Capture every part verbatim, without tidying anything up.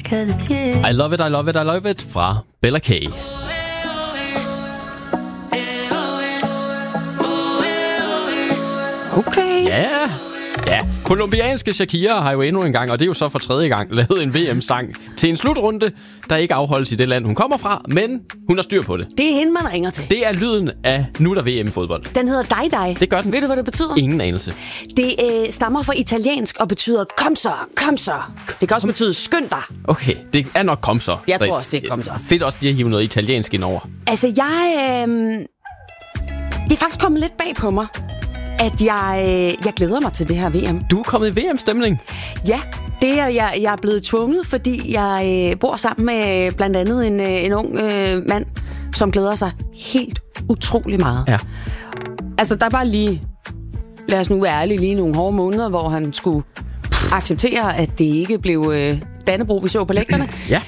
'cause it's you. I love it, I love it, I love it fra Bella K. Okay. Ja, ja. Kolumbianske Shakira har jo endnu en gang, og det er jo så for tredje gang, lavet en V M-sang til en slutrunde, der ikke afholdes i det land, hun kommer fra, men hun har styr på det. Det er hende, man ringer til. Det er lyden af Nu er der V M-fodbold. Den hedder Dig Dig. Det gør den. Ved du, hvad det betyder? Ingen anelse. Det øh, stammer fra italiensk og betyder kom så, kom så. Det kan også betyde skynd dig. Okay, det er nok kom så. Jeg tror også, det er kom så. Fedt også lige at hive noget italiensk ind over. Altså, jeg... Øh, det er faktisk kommet lidt bag på mig, at jeg, øh, jeg glæder mig til det her V M. Du er kommet i V M-stemning? Ja, det er jeg, jeg er blevet tvunget, fordi jeg øh, bor sammen med blandt andet en, øh, en ung øh, mand, som glæder sig helt utrolig meget. Ja. Altså, der er bare lige, lad os nu være ærlige, lige nogle hårde måneder, hvor han skulle acceptere, at det ikke blev øh, Dannebrog, vi så på lægterne. Ja.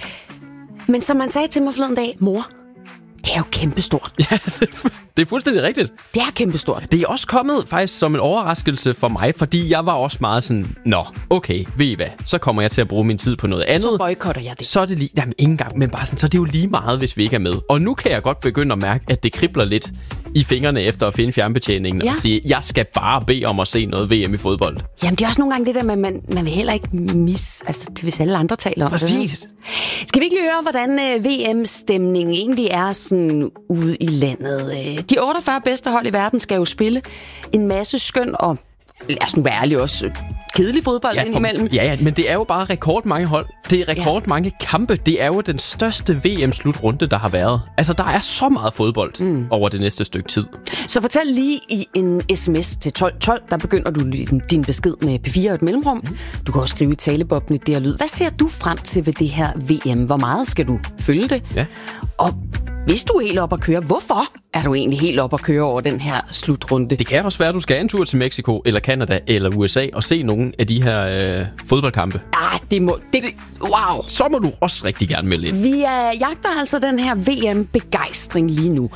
Men som han sagde til mig forleden dag, mor, det er jo kæmpestort. Ja, det er fuldstændig rigtigt. Det er kæmpestort. Det er også kommet faktisk som en overraskelse for mig, fordi jeg var også meget sådan, nå, okay, ved I hvad, så kommer jeg til at bruge min tid på noget andet. Så boykotter jeg det. Så er det lige, jamen ikke engang, men bare sådan, så er det jo lige meget, hvis vi ikke er med. Og nu kan jeg godt begynde at mærke, at det kribler lidt i fingrene efter at finde fjernbetjeningen ja. og sige, jeg skal bare bede om at se noget V M i fodbold. Jamen det er også nogle gange det der med, man, man vil heller ikke misse, altså hvis alle andre taler om det. Præcis. Skal vi ikke lige høre, hvordan øh, V M-stemningen egentlig er sådan ude i landet? De otteogfyrre bedste hold i verden skal jo spille en masse skøn og, lad os nu være ærlig også, kedelig fodbold ja, for, indimellem. Ja, ja, men det er jo bare rekordmange hold. Det er rekordmange ja. kampe. Det er jo den største V M-slutrunde, der har været. Altså, der er så meget fodbold mm. over det næste stykke tid. Så fortæl lige i en sms til tolv tolv, der begynder du din besked med P fire og et mellemrum. Mm. Du kan også skrive i taleboblen det her lyd. Hvad ser du frem til ved det her V M? Hvor meget skal du følge det? Ja. Og hvis du er helt op at køre, hvorfor er du egentlig helt op at køre over den her slutrunde? Det kan også være, at du skal en tur til Mexico, eller Canada, eller U S A og se nogle af de her øh, fodboldkampe. Ah, det må... Det, wow! Så må du også rigtig gerne melde ind. Vi er, jagter altså den her V M-begejstring lige nu.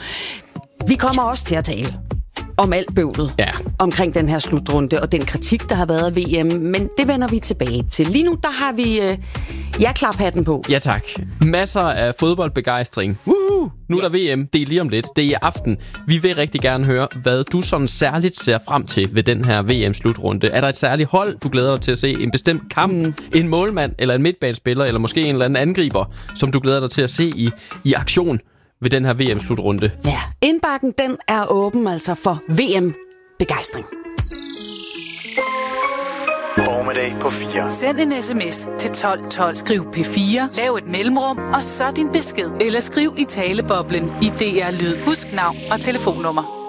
Vi kommer også til at tale om alt bøvlet ja. omkring den her slutrunde og den kritik, der har været af V M, men det vender vi tilbage til. Lige nu, der har vi øh, ja-klaphatten på. Ja tak. Masser af fodboldbegejstring. Woohoo! Nu er der V M. Det er lige om lidt. Det er i aften. Vi vil rigtig gerne høre, hvad du sådan særligt ser frem til ved den her V M-slutrunde. Er der et særligt hold, du glæder dig til at se? En bestemt kamp? Mm. En målmand? Eller en midtbanespiller? Eller måske en eller anden angriber, som du glæder dig til at se i, i aktion ved den her V M-slutrunde? Ja, indbakken den er åben altså for V M-begejstring. Formiddag på fire. Send en sms til tolv tolv. Skriv P fire, lav et mellemrum, og så din besked. Eller skriv i taleboblen i D R Lyd. Husk navn og telefonnummer.